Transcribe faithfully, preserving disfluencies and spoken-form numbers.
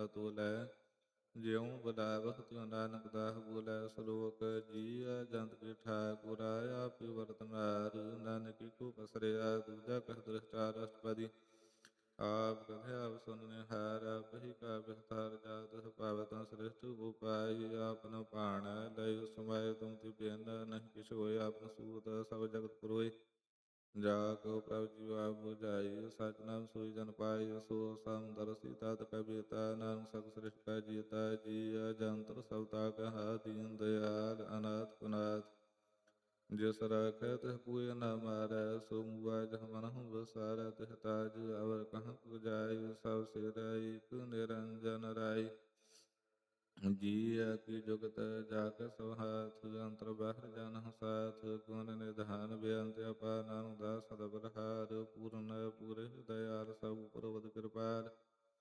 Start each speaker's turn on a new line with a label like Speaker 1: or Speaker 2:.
Speaker 1: ਤਾ ਤੋਲੈ। ਜਿਉ ਬਦਾਵਹ ਤਿਉ ਨਾਨਕ ਦਾਸ ਬੋਲੈ। ਸਲੋਕ ਜੀਅ ਜੰਤ ਕੀ ਠਾਕੁਰ ਆਪਿ ਵਰਤਨਾਰ। ਨਾਨਕੀ ਕੋ ਪਸਰਿਆ ਦੂਜਾ ਕਹਿ ਦ੍ਰਿਸ਼ਟਾਰ। ਅਸ਼ਟਪਦੀ। ਆਪ ਕਥਿ ਆਪ ਸੁਨਿ ਹਾਰ। ਆਪਹਿ ਕਾ ਵਿਸਥਾਰ। ਜਾ ਤਿਸ ਭਾਵੈ ਤਾ ਸ੍ਰਿਸ਼ਟ ਉਪਾਈ। ਆਪਨ ਭਾਣੈ ਲਇ ਸਮਾਏ ਤੁਮ ਤੇ ਬਿਨ ਨਹਿ ਕਿਛ ਹੋਇ। ਆਪਨ ਸੂਤ ਸਭ ਜਗਤ ਪੁਰੋਇ। ਜਾ ਕਉ ਪ੍ਰਭ ਜੀਉ ਆਪ ਬੁਝਾਈ। ਸਚ ਨਾਮ ਸੋਈ ਜਨ ਪਾਈ। ਸੋ ਸਮਦਰਸੀ ਤਤ ਕੈ ਬੇਤਾ। ਨਾਨਕ ਸਭ ਸ੍ਰਿਸ਼ਟ ਕੈ ਜੀਤਾ। ਜੀਅ ਜੰਤੁਰ ਸਭ ਤਾਕਹਾ। ਦੀਨ ਦਿਆਲ ਅਨਾਥ ਕੁਨਾਥ। ਜਿਸ ਰਾਖੈ ਤਿਸ ਕੋਇ ਨ ਮਾਰੈ। ਸੋ ਮੁਆ ਜਹ ਮਨਹੁ ਵਸਾਰੈ। ਤਿਹ ਤਾਜ ਅਵਰ ਕਹਾਂ ਪੁਜਾਈ। ਸਭ ਸਿਰ ਏਕ ਨਿਰੰਜਨ ਰਾਈ। ਜੀਅ ਕੀ ਜੁਗਤ ਜਾ ਕੈ ਸਭ ਹਾਥ। ਅੰਤਰ ਬਾਹਰ ਜਾਨਹੁ ਸਾਥ। ਗੁਣ ਨਿਧਾਨ ਬੇਅੰਤ ਅਪਾਰ। ਨਾਨਕ ਦਾਸ ਸਦਾ ਬਲਿਹਾਰ। ਪੂਰਨ ਪੂਰੇ ਦਇਆਲ ਸਭ ਉਪਰ ਉਪਜ ਕਿਰਪਾਲ।